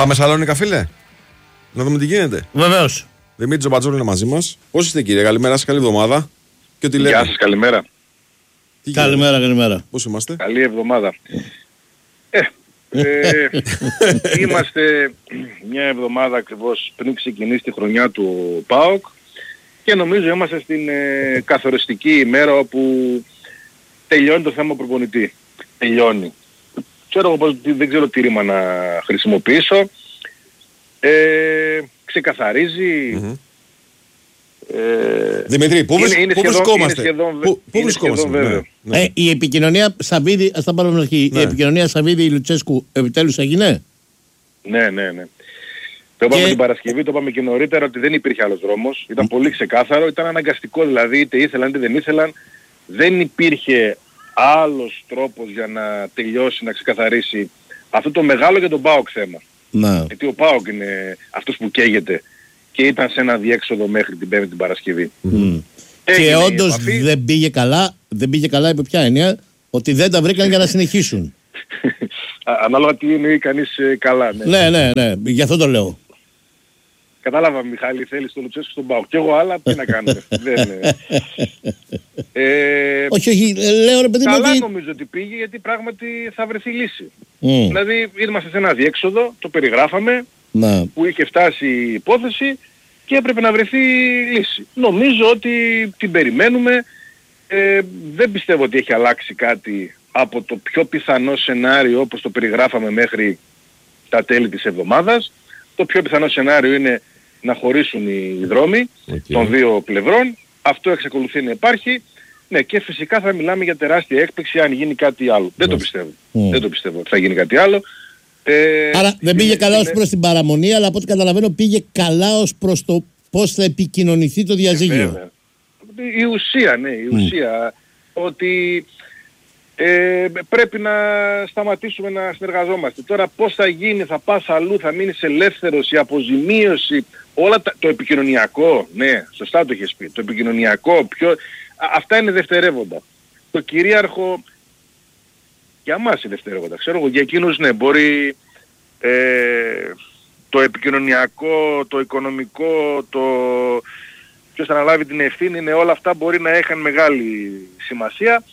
Πάμε Σαλόνικα, φίλε. Να δούμε τι γίνεται. Βεβαίως. Δημήτρης Τζομπατζόλου είναι μαζί μας. Πώς είστε, κύριε? Καλημέρα σας, καλή εβδομάδα. Και ό,τι λέτε. Γεια σας, καλημέρα. Καλημέρα. Πώς είμαστε? Καλή εβδομάδα. Είμαστε μια εβδομάδα ακριβώς πριν ξεκινήσει τη χρονιά του ΠΑΟΚ και νομίζω είμαστε στην καθοριστική ημέρα όπου τελειώνει το θέμα προπονητή. Τελειώνει. Δεν ξέρω τι ρήμα να χρησιμοποιήσω. Ξεκαθαρίζει. Δημητρή, πού βρισκόμαστε? Πού βρισκόμαστε? Η επικοινωνία Σαββίδη, ας τα πάρουμε στην αρχή. Η επικοινωνία Σαββίδη-Λουτσέσκου επιτέλους έγινε. Ναι. Το είπαμε την Παρασκευή, το είπαμε και νωρίτερα ότι δεν υπήρχε άλλος δρόμος. Ήταν πολύ ξεκάθαρο, ήταν αναγκαστικό δηλαδή, είτε ήθελαν είτε δεν ήθελαν. Δεν υπήρχε άλλος τρόπος για να τελειώσει, να ξεκαθαρίσει αυτό το μεγάλο για τον ΠΑΟΚ θέμα. Να. Γιατί ο ΠΑΟΚ είναι αυτός που καίγεται και ήταν σε ένα διέξοδο μέχρι την Πέμπτη την Παρασκευή. Και όντως δεν πήγε καλά. Δεν πήγε καλά υπό ποια έννοια? Ότι δεν τα βρήκαν για να συνεχίσουν. Ανάλογα τι εννοεί κανείς καλά. Ναι, γι' αυτό το λέω. Κατάλαβα, Μιχάλη, θέλεις το Λουτσέσκου στον ΠΑΟΚ. Κι εγώ άλλα, τι να κάνουμε. Όχι, λέω ρε παιδί μου. Καλά νομίζω ότι πήγε, γιατί πράγματι θα βρεθεί λύση. Δηλαδή είμαστε σε ένα διέξοδο, το περιγράφαμε, που είχε φτάσει η υπόθεση και έπρεπε να βρεθεί λύση. Νομίζω ότι την περιμένουμε. Δεν πιστεύω ότι έχει αλλάξει κάτι από το πιο πιθανό σενάριο όπως το περιγράφαμε μέχρι τα τέλη της εβδομάδας. Το πιο πιθανό σενάριο είναι να χωρίσουν οι δρόμοι των δύο πλευρών. Αυτό εξακολουθεί να υπάρχει. Ναι, και φυσικά θα μιλάμε για τεράστια έκπληξη αν γίνει κάτι άλλο. Δεν το πιστεύω. Δεν το πιστεύω ότι θα γίνει κάτι άλλο. Άρα δεν πήγε καλά ως προς την παραμονή, αλλά από ό,τι καταλαβαίνω πήγε καλά ως προς το πώς θα επικοινωνηθεί το διαζύγιο. Η ουσία, ναι, η ουσία ότι πρέπει να σταματήσουμε να συνεργαζόμαστε. Τώρα πώς θα γίνει, θα πας αλλού, θα μείνεις ελεύθερος, η αποζημίωση, όλα το επικοινωνιακό, ναι, σωστά το έχεις πει, το επικοινωνιακό, αυτά είναι δευτερεύοντα. Το κυρίαρχο για μας είναι δευτερεύοντα. Ξέρω εγώ, για εκείνους ναι, μπορεί το επικοινωνιακό, το οικονομικό, ποιος θα αναλάβει την ευθύνη, ναι, όλα αυτά μπορεί να έχουν μεγάλη σημασία.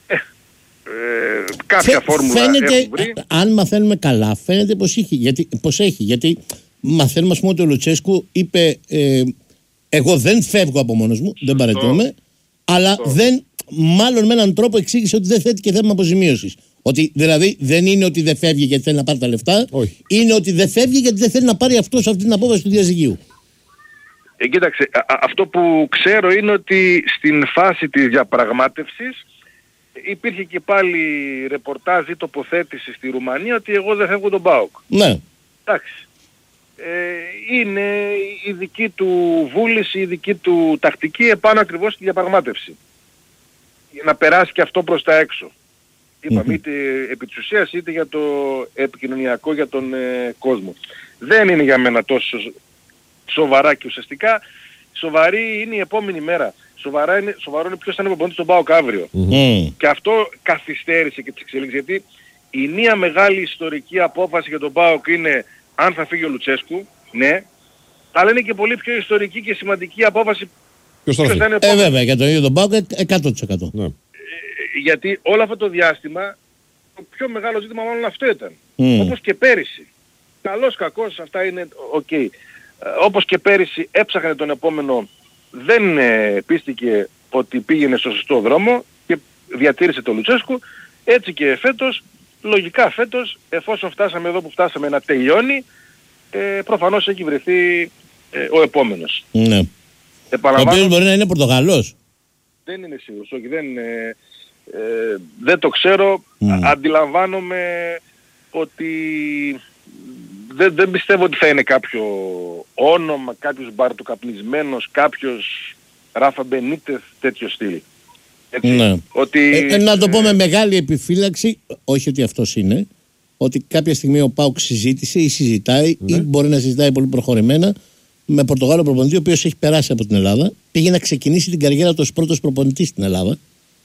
Κάποια φόρμουλα έχουν βρει. Αν μαθαίνουμε καλά, φαίνεται πως έχει. Γιατί μαθαίνουμε, ας πούμε, ότι ο Λουτσέσκου είπε εγώ δεν φεύγω από μόνος μου, δεν παραιτούμε, αλλά μάλλον με έναν τρόπο εξήγησε ότι δεν θέτει και θέμα αποζημίωσης. Ότι δηλαδή δεν είναι ότι δεν φεύγει γιατί θέλει να πάρει τα λεφτά, είναι ότι δεν φεύγει γιατί δεν θέλει να πάρει αυτός αυτή την απόφαση του διαζυγίου. Κοίταξε, αυτό που ξέρω είναι ότι στην φάση της διαπραγμάτευσης υπήρχε και πάλι ρεπορτάζ ή τοποθέτηση στη Ρουμανία ότι εγώ δεν φεύγω τον ΠΑΟΚ. Ναι. Εντάξει. Είναι η δική του βούληση, η δική του τακτική επάνω ακριβώς στη διαπραγμάτευση. Για να περάσει και αυτό προς τα έξω. Είπαμε είτε επί της ουσίας είτε για το επικοινωνιακό για τον κόσμο. Δεν είναι για μένα τόσο σοβαρά και ουσιαστικά. Σοβαρή είναι η επόμενη μέρα. Σοβαρό είναι ποιος θα είναι προπονητής στον ΠΑΟΚ αύριο. Και αυτό καθυστέρησε και τις εξελίξεις. Γιατί η μία μεγάλη ιστορική απόφαση για τον ΠΑΟΚ είναι αν θα φύγει ο Λουτσέσκου, ναι, αλλά είναι και πολύ πιο ιστορική και σημαντική απόφαση ποιος θα είναι επόμενος. Βέβαια, για τον ίδιο τον ΠΑΟΚ 100%. Ναι. Γιατί όλο αυτό το διάστημα το πιο μεγάλο ζήτημα μάλλον αυτό ήταν. Όπως και πέρυσι. Καλός κακός αυτά είναι ok. Όπως και πέρυσι έψαχνε τον επόμενο, δεν πίστηκε ότι πήγαινε στο σωστό δρόμο και διατήρησε τον Λουτσέσκου. Έτσι και φέτος, λογικά φέτος, εφόσον φτάσαμε εδώ που φτάσαμε να τελειώνει, προφανώς έχει βρεθεί ο επόμενος. Ναι. Ο οποίος μπορεί να είναι Πορτογαλός. Δεν είναι σίγουρος, όχι, δεν το ξέρω. Αντιλαμβάνομαι ότι δεν πιστεύω ότι θα είναι κάποιο όνομα, κάποιος μπαρτοκαπνισμένος, κάποιος Ράφα Μπενίτεθ, τέτοιο στυλ. Ναι. Ότι, να το πω με μεγάλη επιφύλαξη, όχι ότι αυτός είναι, ότι κάποια στιγμή ο ΠΑΟΚ συζήτησε ή συζητάει ή μπορεί να συζητάει πολύ προχωρημένα με Πορτογάλο προπονητή, ο οποίος έχει περάσει από την Ελλάδα, πήγε να ξεκινήσει την καριέρα του ως πρώτος προπονητής στην Ελλάδα.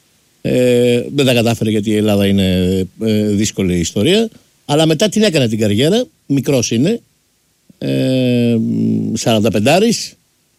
Δεν τα κατάφερε γιατί η Ελλάδα είναι δύσκολη ιστορία, αλλά μετά την έκανε την καριέρα, μικρός είναι, 45άρης.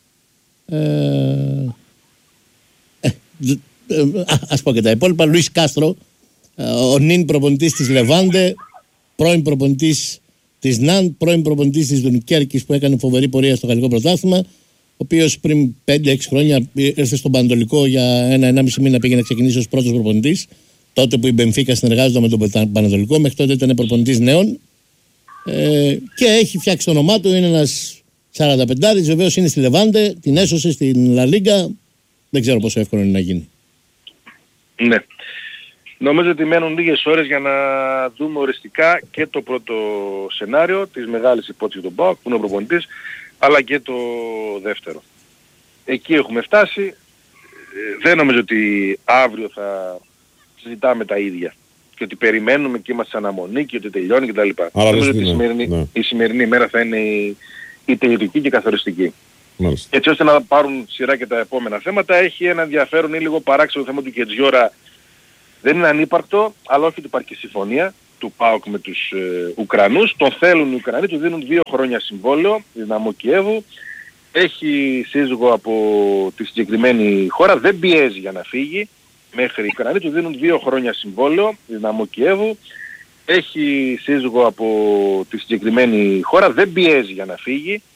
Ας πω και τα υπόλοιπα. Λουίς Κάστρο, ο νυν προπονητής της Λεβάντε, πρώην προπονητής της Ναντ, πρώην προπονητής της Δουνκέρκης που έκανε φοβερή πορεία στο γαλλικό πρωτάθλημα, ο οποίος πριν 5-6 χρόνια ήρθε στον Πανατολικό για 1-1,5 μήνα, πήγε να ξεκινήσει ως πρώτος προπονητής, τότε που η Μπενφίκα συνεργάζονταν με τον Πανατολικό, μέχρι τότε ήταν προπονητής νέων, και έχει φτιάξει το όνομά του, είναι ένας 45άρης, βεβαίως είναι στη Λεβάντε, την έσωσε στην Λα Λίγκα, δεν ξέρω πόσο εύκολο είναι να γίνει. Ναι. Νομίζω ότι μένουν λίγες ώρες για να δούμε οριστικά και το πρώτο σενάριο της μεγάλης υπόθεσης του ΠΑΟΚ που είναι ο προπονητής, αλλά και το δεύτερο. Εκεί έχουμε φτάσει. Δεν νομίζω ότι αύριο θα συζητάμε τα ίδια και ότι περιμένουμε και είμαστε σε αναμονή και ότι τελειώνει κτλ. Νομίζω ότι η σημερινή ημέρα θα είναι η τελειωτική και καθοριστική. Μάλιστα. Έτσι ώστε να πάρουν σειρά και τα επόμενα θέματα. Έχει ένα ενδιαφέρον ή λίγο παράξενο θέμα του Κετζιόρα. Δεν είναι ανύπαρκτο, αλλά όχι ότι υπάρχει συμφωνία του ΠΑΟΚ με τους Ουκρανούς. Τον θέλουν οι Ουκρανοί, του δίνουν 2 χρόνια συμβόλαιο, Δυναμό Κιέβου. Έχει σύζυγο από τη συγκεκριμένη χώρα, δεν πιέζει για να φύγει. Μέχρι οι Ουκρανοί του δίνουν 2 χρόνια συμβόλαιο, Δυναμό Κιέβου. Έχει σύζυγο από τη συγκεκριμένη χώρα, δεν πιέζει για να φύγει.